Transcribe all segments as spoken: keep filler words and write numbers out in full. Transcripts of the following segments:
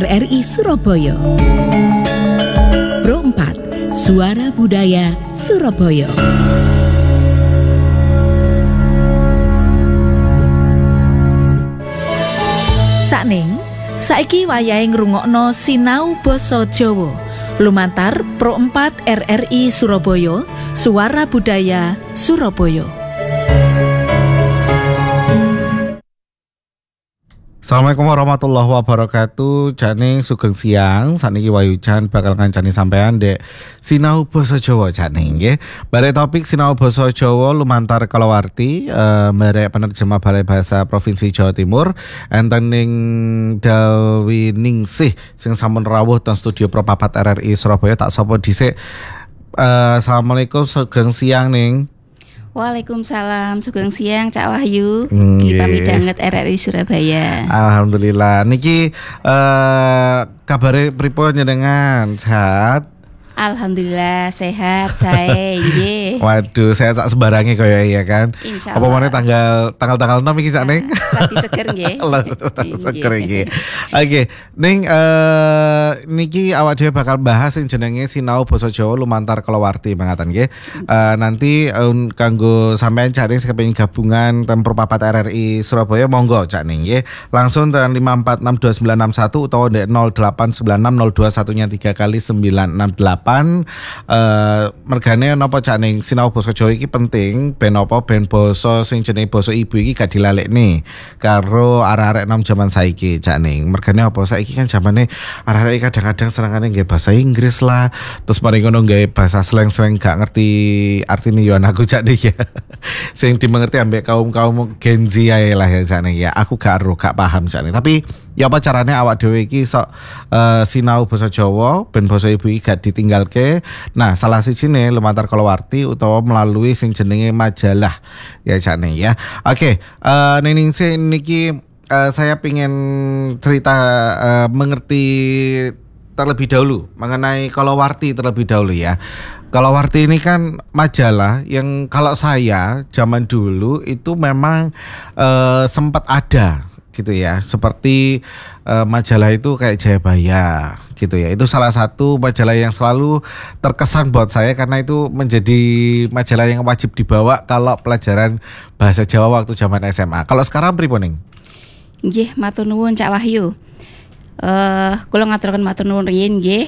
R I Surabaya. Pro empat, Suara Budaya Surabaya. Sakning, saiki wayahe ngrungokno sinau basa Jawa. Lumantar Pro empat R R I Surabaya, Suara Budaya Surabaya. Assalamualaikum warahmatullahi wabarakatuh. Jane sugeng siang. Saniki Wayujan bakal ngancani sampean dek sinau basa Jawa jane nggih. Bare topik sinau basa Jawa lumantar kalawarti uh, merek penerjemah Balai Bahasa Provinsi Jawa Timur enten ning Dalwi Ningsih sing sampun rawuh teng studio Pro papat R R I Surabaya. Tak sapa dhisik. Uh, Assalamualaikum sugeng siang ning. Waalaikumsalam, sugeng siang Cak Wahyu. Mm, Nggih yeah. pamit banget R R I Surabaya. Alhamdulillah. Niki uh, kabare pripun njenengan? Sehat? Alhamdulillah sehat saya nggih. Waduh, sehat sak sembarange kaya iya kan. Insyaallah. Apa meneh tanggal tanggal-tanggal enam iki sak ning? Lagi seger nggih. Lagi seger iki. Oke, ning eh niki awak dhewe bakal bahas sing jenenge sinau basa Jawa lumantar kalawarti mangatan nggih. Uh, nanti um, kanggo sampean cari kepengin gabungan Tempur papat R R I Surabaya monggo cak ning nggih. Langsung tekan lima empat enam dua sembilan enam satu utawa ndek nol delapan sembilan enam nol dua satu nya tiga kali sembilan enam delapan. Uh, mergane napa cak ning sinau basa Jawa iki penting ben apa ben basa sing jenenge basa ibu iki gak dilalekne karo arek-arek nom jaman saiki cak ning. Mergane apa saiki kan zamane arek-arek kadang-kadang senengane nggih bahasa Inggris lah, terus mari ngono nggae bahasa slang-slang gak ngerti artine yo anakku cak ning ya. Sing dimengerti ambek kaum-kaum Gen Z ae lah ya cak ning ya. Aku gak ero gak paham cak ning. Tapi ya apa carane awak dhewe iki sok uh, sinau basa Jawa ben basa ibu iki gak ditinggal ke. Nah, salah sijine lumantar kalawarti utawa melalui sing jenenge majalah ya jane ya. Oke, uh, ning niki uh, saya pengen cerita uh, mengerti terlebih dahulu mengenai kalawarti terlebih dahulu ya. Kalawarti ini kan majalah yang kalau saya zaman dulu itu memang uh, sempat ada gitu ya, seperti uh, majalah itu kayak Jayabaya gitu ya. Itu salah satu majalah yang selalu terkesan buat saya karena itu menjadi majalah yang wajib dibawa kalau pelajaran bahasa Jawa waktu zaman S M A. Kalau sekarang pripun ning? Nggih, matur nuwun Cak Wahyu. Eh, uh, kula ngaturaken matur nuwun riyin nggih.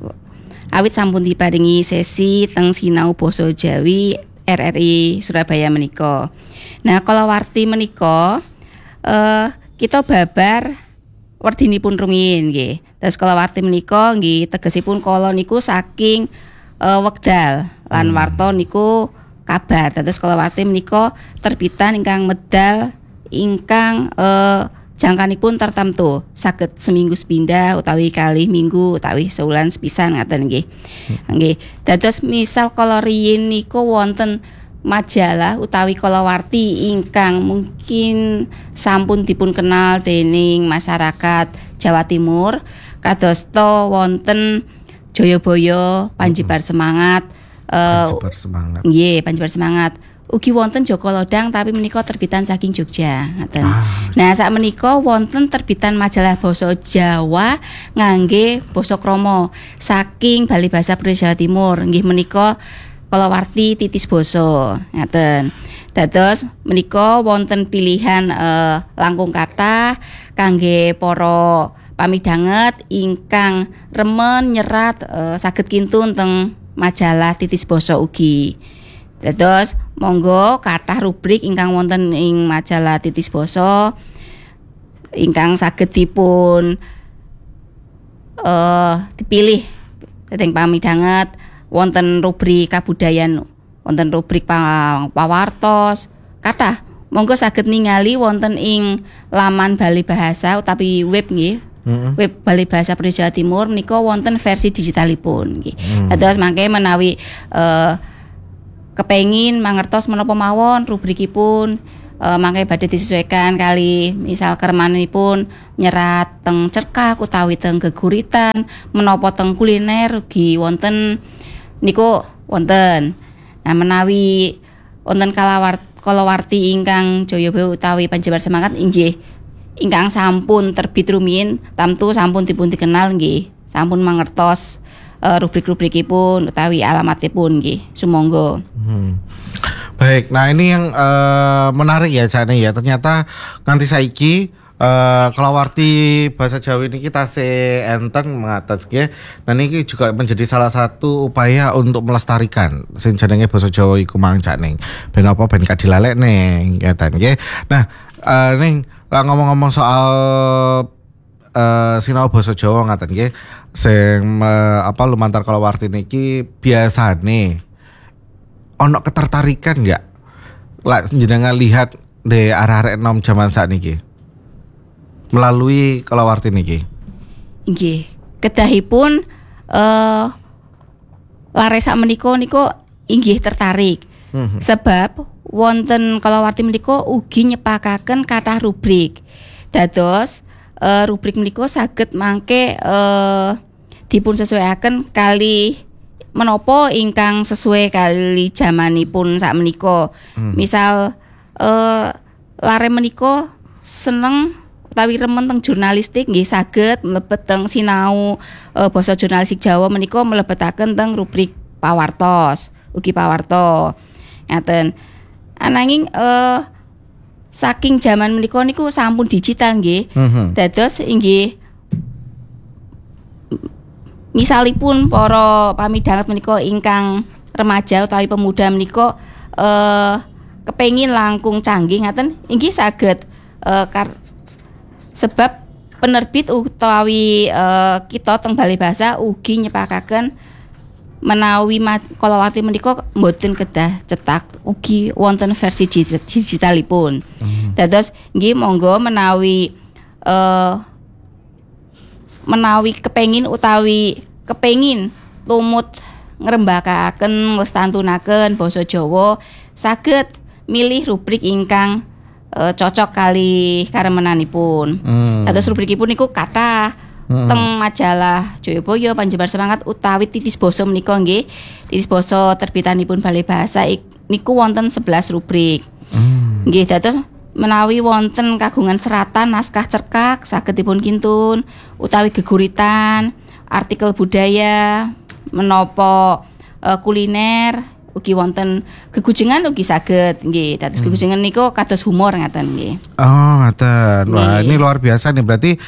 Awit sampun diparingi sesi teng sinau basa Jawi R R I Surabaya menika. Nah, kalawarti menika eh uh, kita babar werdinipun rumiyin nggih. Terus kalawarti menika nggih tegesipun kala niku saking uh, wekdal lan hmm. warta niku kabar. Terus kalawarti menika terbitan ingkang medal ingkang uh, jangkanipun tertentu, saged seminggu sepindah utawi kalih minggu utawi sewulan sepisan ngaten nggih. Hmm. Nggih. Dados misal kala riyin niku wonten majalah utawi kalawarti ingkang mungkin sampun dipun kenal dening masyarakat Jawa Timur kadosta wonten Jayabaya, Panjibar Semangat, Panjibar Semangat. Nggih, Panjibar Semangat. Ugi wonten Joko Lodang tapi menika terbitan saking Jogja ngaten. Ah. Nah, sak menika wonten terbitan majalah basa Jawa ngangge basa krama saking Balai Bahasa Provinsi Jawa Timur. Nggih menika kalawarti titis basa ngaten. Dados menika wonten pilihan eh, langkung kathah kangge para pamidanget ingkang remen nyerat eh, saged kintun teng majalah titis basa ugi. Dados monggo kathah rubrik ingkang wonten ing majalah titis basa ingkang saged dipun eh dipilih dening pamidanget. Wonten rubrik kabudayan, wonten rubrik pawartos, kathah. Monggo saged ningali wonten ing laman Balai Bahasa utawi web nggih. Mm-hmm. Web Balai Bahasa Provinsi Jawa Timur menika wonten versi digitalipun nggih. Mm. Terus mangke menawi uh, kepengin mangertos menapa mawon rubrikipun uh, mangke badhe disesuaikan kali misal kermanipun nyerat teng cerkak utawi teng geguritan menapa teng kuliner ugi wonten niku wonten. Nah menawi wonten kalawarti kalawarti ingkang Jayabaya utawi Panjibar Semangat inggih ingkang sampun terbit rumiyin tamtu sampun dipun dikenal nggih. Sampun mangertos uh, rubrik-rubrikipun utawi alamatipun nggih. Sumangga. Hmm. Baik, nah ini yang uh, menarik ya Cak Ning ya. Ternyata nganti saiki Uh, kalawarti bahasa Jawa ini kita se enten mengatas nggih. Nah niki juga menjadi salah satu upaya untuk melestarikan sing jenenge basa Jawa iku mang Cak Ning. Ben apa ben kadilalekne ngeten nggih. Nah, uh, Ning lah ngomong-ngomong soal uh, sinau basa Jawa ngaten nggih. Sing uh, apa lumantar kalawarti niki biasane ono ketertarikan enggak? Lah jenengan lihat de arek-arek enom jaman sakniki melalui kalawarti niki. Nggih, kedahipun eh uh, lare sak menika niku inggih tertarik. Mm-hmm. Sebab wonten kalawarti menika ugi nyepakaken kathah rubrik. Dados uh, rubrik menika saged mangke uh, dipun sesuaiaken kali menapa ingkang sesuai kali jamanipun sak menika. Mm. Misal uh, lare menika seneng utawi remen teng jurnalistik nggih saged mlebet teng sinau e, basa jurnalistik Jawa menika mlebetaken teng rubrik pawartos, ugi pawarto. Ngaten. Ananging e, saking jaman menika niku sampun digital nggih. Mm-hmm. Dados inggih misalipun para pamidanget menika ingkang remaja utawi pemuda menika e, kepengin langkung canggih ngaten inggih saged e, kar sebab penerbit utawi uh, kita teng Balai Bahasa ugi nyepakaken menawi kalawarti menika mboten kedah cetak ugi wonten versi digitalipun. Hmm. Dados nggih monggo menawi uh, menawi kepengin utawi kepengin lumut ngrembakaken nglestantunaken basa Jawa saged milih rubrik ingkang Uh, cocok kali karemenanipun. Hmm. Dados rubrikipun niku kathah hmm. teng majalah Jayabaya, Panjembar Semangat utawi Titis Basa menika nggih. Titis Basa terbitanipun Balai Bahasa niku wonten sebelas rubrik. Hmm. Nggih, dados menawi wonten kagungan seratan naskah cerkak saged dipun kintun utawi geguritan, artikel budaya, menapa uh, kuliner ugi wonten gegujengan ugi saged nggih. Dados hmm. gegujengan niku kados humor ngaten nggih. Oh, ngaten. Wah, ini luar biasa nih berarti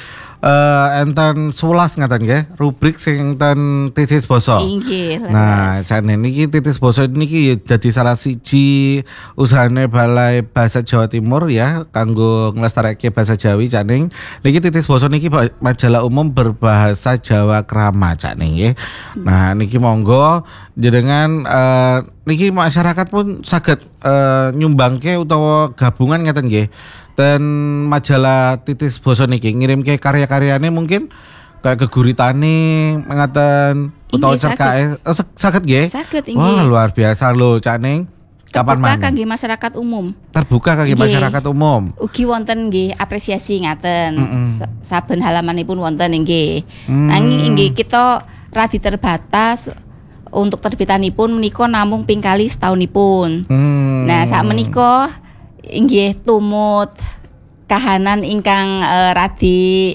uh, enten sewelas ngaten nggih rubrik sing enten Titis Basa. Inggih. Nah, jane niki Titis Basa niki dadi salah siji usahane Balai Bahasa Jawa Timur ya kanggo nglestareke basa Jawi Cak Ning. Niki Titis Basa niki majalah umum berbahasa Jawa Krama Cak Ning nggih. Nah, niki monggo jenengan uh, niki masyarakat pun saged uh, nyumbangke utawa gabungan ngeten nggih. Dan majalah Titis Basa niki ngirimke karya-karyane mungkin kayak geguritane ngaten utawa cerkake oh, saged nggih. Saged inggih. Wah, luar biasa lho Cak Ning. Kapan terbuka maneh? Kangge masyarakat umum. Terbuka kangge masyarakat umum. Ugi wonten nggih apresiasi ngaten. Mm-mm. Saben halamanipun wonten nggih. Mm. Nanging inggih kita radi terbatas untuk terbitanipun menika namung ping kali setahunipun. Mm. Nah, sak menika inggih tumut kahanan ingkang uh, radi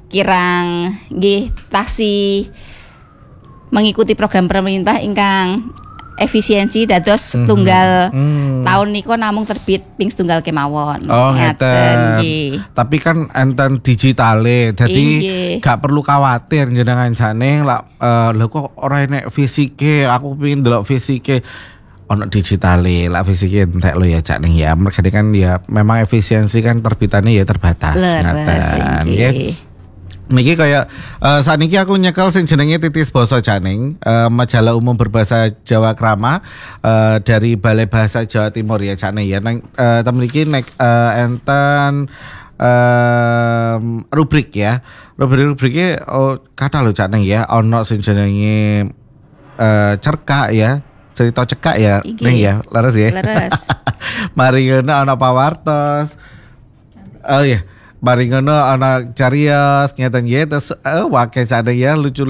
kirang nggih taksih mengikuti program pemerintah ingkang efisiensi dados mm-hmm. tunggal mm. tahun niko namung terbit ping setunggal kemawon. Oh ngeten. Tapi kan enten digitale, jadi gak perlu khawatir jenengan jane lah. Uh, lho kok ora enek fisike, aku pengin delok fisike. Ono digitale, lah fisike entek lo ya Cak Ning ya. Mereka kan ya memang efisiensi kan terbitannya ya terbatas. Ngeten. Nggih. Niki kayak uh, saat niki aku nyekel sing jenenge Titis Basa Cak Ning, uh, majalah umum berbahasa Jawa Krama uh, dari Balai Bahasa Jawa Timur ya Cak Ning ya. Nang uh, temen iki nek uh, enten uh, rubrik ya. Rubrik-rubrike oh, kata lho Cak Ning ya, ono sing jenenge uh, cerkak ya. Cerita cekak ya Ning ya. Leres ya. Leres. Mari ngono ana pawartos. Oh iya. Mari ngono ana carios ngeten nggih terus uh, wake sadaya lucu